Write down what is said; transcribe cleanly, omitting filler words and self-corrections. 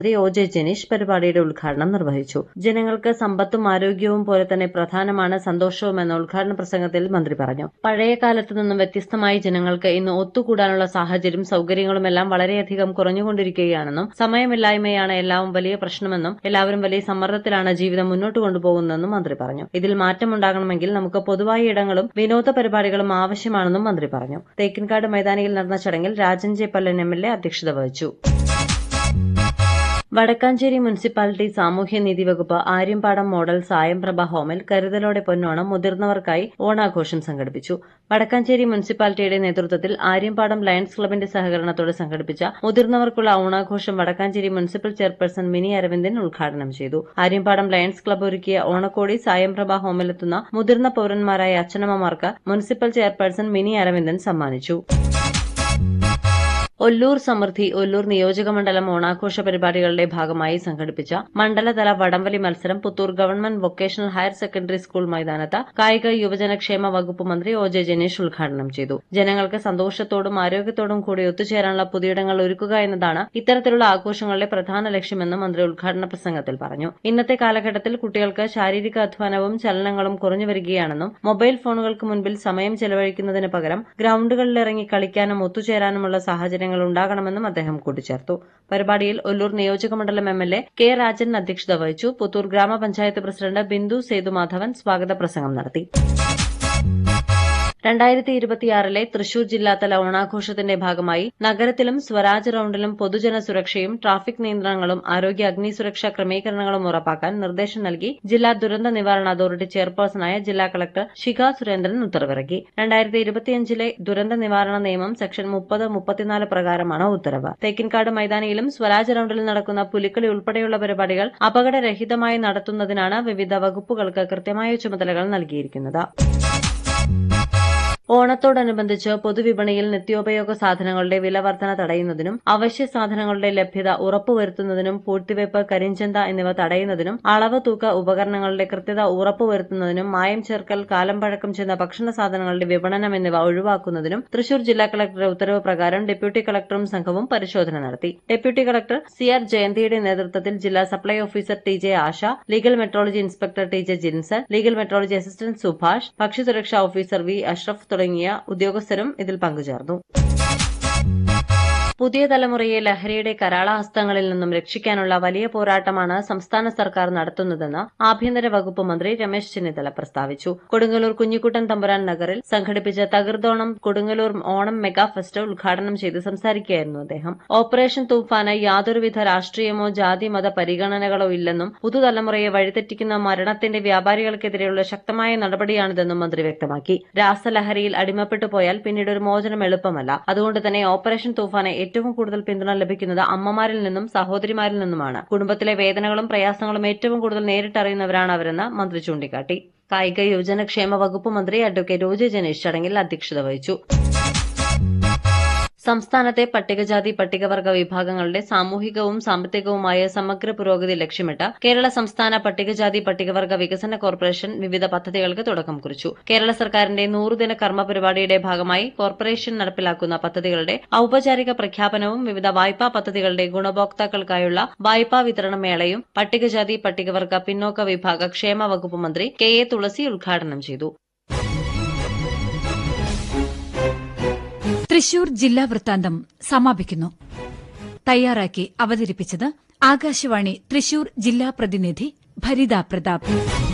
മന്ത്രി O J Janeesh പരിപാടിയുടെ ഉദ്ഘാടനം നിർവഹിച്ചു. ജനങ്ങൾക്ക് സമ്പത്തും ആരോഗ്യവും പോലെ തന്നെ പ്രധാനമാണ് സന്തോഷവുമെന്ന ഉദ്ഘാടന പ്രസംഗത്തിൽ മന്ത്രി പറഞ്ഞു. പഴയ കാലത്തു നിന്നും വ്യത്യസ്തമായി ജനങ്ങൾക്ക് ഇന്ന് ഒത്തുകൂടാനുള്ള സാഹചര്യം സൌകര്യങ്ങളുമെല്ലാം വളരെയധികം കുറഞ്ഞുകൊണ്ടിരിക്കുകയാണെന്നും സമയമില്ലായ്മയാണ് എല്ലാവും വലിയ പ്രശ്നമെന്നും എല്ലാവരും വലിയ സമ്മർദ്ദത്തിലാണ് ജീവിതം മുന്നോട്ട് കൊണ്ടുപോകുന്നതെന്നും മന്ത്രി പറഞ്ഞു. ഇതിൽ മാറ്റമുണ്ടാകണമെങ്കിൽ നമുക്ക് പൊതുവായ ഇടങ്ങളും വിനോദ പരിപാടികളും ആവശ്യമാണെന്നും മന്ത്രി പറഞ്ഞു. തേക്കിൻകാട് മൈതാനിയിൽ നടന്ന ചടങ്ങിൽ രാജൻ ജെ പല്ലൻ MLA അധ്യക്ഷത വഹിച്ചു. വടക്കാഞ്ചേരി മുനിസിപ്പാലിറ്റി സാമൂഹ്യനീതി വകുപ്പ് ആര്യമ്പാടം മോഡൽ സായംപ്രഭ ഹോമിൽ കരുതലോടെ പൊന്നോണം മുതിർന്നവർക്കായി ഓണാഘോഷം സംഘടിപ്പിച്ചു. വടക്കാഞ്ചേരി മുനിസിപ്പാലിറ്റിയുടെ നേതൃത്വത്തിൽ ആര്യമ്പാടം ലയൺസ് ക്ലബിന്റെ സഹകരണത്തോടെ സംഘടിപ്പിച്ച മുതിർന്നവർക്കുള്ള ഓണാഘോഷം Vadakkanchery municipal chairperson mini Aravindan ഉദ്ഘാടനം ചെയ്തു. ആര്യമ്പാടം ലയൺസ് ക്ലബ് ഒരുക്കിയ ഓണക്കോടി സായംപ്രഭ ഹോമിലെത്തുന്ന മുതിർന്ന പൌരന്മാരായ അച്ഛനമ്മമാർക്ക് മുനിസിപ്പൽ ചെയർപേഴ്സൺ മിനി അരവിന്ദൻ സമ്മാനിച്ചു. ഒല്ലൂർ സമൃദ്ധി ഒല്ലൂർ നിയോജകമണ്ഡലം ഓണാഘോഷ പരിപാടികളുടെ ഭാഗമായി സംഘടിപ്പിച്ച മണ്ഡലതല വടംവലി മത്സരം Puthur government vocational higher secondary school മൈതാനത്ത് കായിക യുവജനക്ഷേമ വകുപ്പ് മന്ത്രി ഒ ജെ ജനീഷ് ഉദ്ഘാടനം ചെയ്തു. ജനങ്ങൾക്ക് സന്തോഷത്തോടും ആരോഗ്യത്തോടും കൂടി ഒത്തുചേരാനുള്ള പുതിയിടങ്ങൾ ഒരുക്കുക എന്നതാണ് ഇത്തരത്തിലുള്ള ആഘോഷങ്ങളുടെ പ്രധാന ലക്ഷ്യമെന്ന് മന്ത്രി ഉദ്ഘാടന പ്രസംഗത്തിൽ പറഞ്ഞു. ഇന്നത്തെ കാലഘട്ടത്തിൽ കുട്ടികൾക്ക് ശാരീരിക അധ്വാനവും ചലനങ്ങളും കുറഞ്ഞുവരികയാണെന്നും മൊബൈൽ ഫോണുകൾക്ക് മുൻപിൽ സമയം ചെലവഴിക്കുന്നതിന് പകരം ഗ്രൌണ്ടുകളിലിറങ്ങി കളിക്കാനും ഒത്തുചേരാനുമുള്ള സാഹചര്യം ഉണ്ടാകണമെന്നും അദ്ദേഹം കൂട്ടിച്ചേർത്തു. പരിപാടിയിൽ ഒല്ലൂർ നിയോജകമണ്ഡലം MLA കെ രാജൻ അധ്യക്ഷത വഹിച്ചു. പുത്തൂർ ഗ്രാമപഞ്ചായത്ത് പ്രസിഡന്റ് ബിന്ദു സേതുമാധവൻ സ്വാഗത പ്രസംഗം നടത്തി. 2026 തൃശൂർ ജില്ലാതല ഓണാഘോഷത്തിന്റെ ഭാഗമായി നഗരത്തിലും സ്വരാജ് റൌണ്ടിലും പൊതുജന സുരക്ഷയും ട്രാഫിക് നിയന്ത്രണങ്ങളും ആരോഗ്യ അഗ്നി സുരക്ഷാ ക്രമീകരണങ്ങളും ഉറപ്പാക്കാൻ നിർദ്ദേശം നൽകി ജില്ലാ ദുരന്ത നിവാരണ അതോറിറ്റി ചെയർപേഴ്സണായ ജില്ലാ കളക്ടർ ശിഖ സുരേന്ദ്രൻ ഉത്തരവിറക്കി. 2025 ദുരന്ത നിവാരണ നിയമം സെക്ഷൻ 30-34 പ്രകാരമാണ് ഉത്തരവ്. തേക്കിൻകാട് മൈതാനിയിലും സ്വരാജ് റൌണ്ടിലും നടക്കുന്ന പുലിക്കളി ഉൾപ്പെടെയുള്ള പരിപാടികൾ അപകടരഹിതമായി നടത്തുന്നതിനാണ് വിവിധ വകുപ്പുകൾക്ക് കൃത്യമായ ചുമതലകൾ നൽകിയിരിക്കുന്നത്. ഓണത്തോടനുബന്ധിച്ച് പൊതുവിപണിയിൽ നിത്യോപയോഗ സാധനങ്ങളുടെ വിലവർധന തടയുന്നതിനും അവശ്യ സാധനങ്ങളുടെ ലഭ്യത ഉറപ്പുവരുത്തുന്നതിനും പൂഴ്ത്തിവയ്പ്, കരിഞ്ചന്ത എന്നിവ തടയുന്നതിനും അളവ് തൂക്ക ഉപകരണങ്ങളുടെ കൃത്യത ഉറപ്പുവരുത്തുന്നതിനും മായം ചേർക്കൽ, കാലം പഴക്കം ചെന്ന ഭക്ഷണ സാധനങ്ങളുടെ വിപണനം എന്നിവ ഒഴിവാക്കുന്നതിനും തൃശൂർ ജില്ലാ കളക്ടറുടെ ഉത്തരവ് പ്രകാരം ഡെപ്യൂട്ടി കളക്ടറും സംഘവും പരിശോധന നടത്തി. ഡെപ്യൂട്ടി കളക്ടർ CR ജയന്തിയുടെ നേതൃത്വത്തിൽ ജില്ലാ സപ്ലൈ ഓഫീസർ TJ ആശ, legal metrology inspector TJ Jinson, legal metrology assistant Subhash, ഭക്ഷ്യസുരക്ഷാ ഓഫീസർ V അഷ്റഫ് തുടങ്ങിയ ഉദ്യോഗസ്ഥരും ഇതിൽ പങ്കുചേർന്നു. പുതിയ തലമുറയെ ലഹരിയുടെ കരാളഹസ്തങ്ങളിൽ നിന്നും രക്ഷിക്കാനുള്ള വലിയ പോരാട്ടമാണ് സംസ്ഥാന സർക്കാർ നടത്തുന്നതെന്ന് ആഭ്യന്തര വകുപ്പ് മന്ത്രി രമേശ് ചെന്നിത്തല പ്രസ്താവിച്ചു. കൊടുങ്ങല്ലൂർ കുഞ്ഞിക്കുട്ടൻ തമ്പുരാൻ നഗറിൽ സംഘടിപ്പിച്ച തകർത്തോണം കൊടുങ്ങല്ലൂർ ഓണം മെഗാ ഫെസ്റ്റ് ഉദ്ഘാടനം ചെയ്ത് സംസാരിക്കുകയായിരുന്നു അദ്ദേഹം. ഓപ്പറേഷൻ തൂഫാന് യാതൊരുവിധ രാഷ്ട്രീയമോ ജാതി മത പരിഗണനകളോ ഇല്ലെന്നും പുതുതലമുറയെ വഴിതെറ്റിക്കുന്ന മരണത്തിന്റെ വ്യാപാരികൾക്കെതിരെയുള്ള ശക്തമായ നടപടിയാണിതെന്നും മന്ത്രി വ്യക്തമാക്കി. രാസലഹരിയിൽ അടിമപ്പെട്ടു പോയാൽ പിന്നീട് ഒരു മോചനം എളുപ്പമല്ല. അതുകൊണ്ട് തന്നെ ഓപ്പറേഷൻ തൂഫാനെ ഏറ്റവും കൂടുതൽ പിന്തുണ ലഭിക്കുന്നത് അമ്മമാരിൽ നിന്നും സഹോദരിമാരിൽ നിന്നുമാണ്. കുടുംബത്തിലെ വേദനകളും പ്രയാസങ്ങളും ഏറ്റവും കൂടുതൽ നേരിട്ടറിയുന്നവരാണ് അവരെന്ന് മന്ത്രി ചൂണ്ടിക്കാട്ടി. കായിക യുവജനക്ഷേമ വകുപ്പ് മന്ത്രി അഡ്വക്കേറ്റ് ഒ ജെ ജനീഷ് ചടങ്ങിൽ അധ്യക്ഷത വഹിച്ചു. സംസ്ഥാനത്തെ പട്ടികജാതി പട്ടികവർഗ വിഭാഗങ്ങളുടെ സാമൂഹികവും സാമ്പത്തികവുമായ സമഗ്ര പുരോഗതി ലക്ഷ്യമിട്ട് കേരള സംസ്ഥാന പട്ടികജാതി പട്ടികവർഗ വികസന കോർപ്പറേഷൻ വിവിധ പദ്ധതികൾക്ക് തുടക്കം കുറിച്ചു. കേരള സർക്കാരിന്റെ 100-ദിന കർമ്മ പരിപാടിയുടെ ഭാഗമായി കോർപ്പറേഷൻ നടപ്പിലാക്കുന്ന പദ്ധതികളുടെ ഔപചാരിക പ്രഖ്യാപനവും വിവിധ വായ്പാ പദ്ധതികളുടെ ഗുണഭോക്താക്കൾക്കായുള്ള വായ്പാ വിതരണ മേളയും പട്ടികജാതി പട്ടികവർഗ പിന്നോക്ക വിഭാഗ ക്ഷേമ വകുപ്പ് മന്ത്രി KA തുളസി ഉദ്ഘാടനം ചെയ്തു. തൃശൂർ ജില്ലാ വൃത്താന്തം സമാപിക്കുന്നു. തയ്യാറാക്കി അവതരിപ്പിച്ചത് ആകാശവാണി തൃശൂർ ജില്ലാ പ്രതിനിധി ഭരിത പ്രതാപ്.